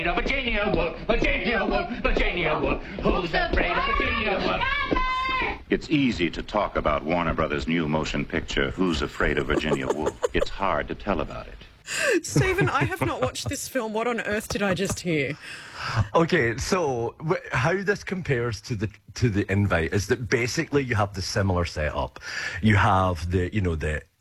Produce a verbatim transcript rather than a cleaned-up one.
Virginia Woolf, Virginia Woolf, Virginia Woolf. Who's afraid of Virginia Woolf? It's easy to talk about Warner Brothers' new motion picture, Who's Afraid of Virginia Woolf? It's hard to tell about it. Stephen, I have not watched this film. What on earth did I just hear? Okay, so w- how this compares to the to the Invite is that basically you have the similar setup. You have the, you know, the